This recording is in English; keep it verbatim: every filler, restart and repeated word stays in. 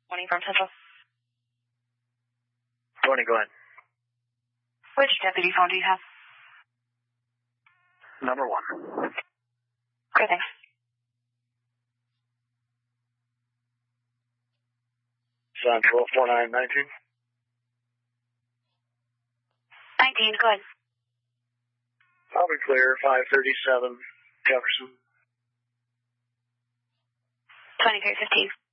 Morning from Central. Morning, go ahead. Which deputy phone do you have? Number one. Great, thanks. Central four nine nineteen. nineteen, go ahead. I'll be clear, five thirty-seven Jefferson. twenty-three fifteen.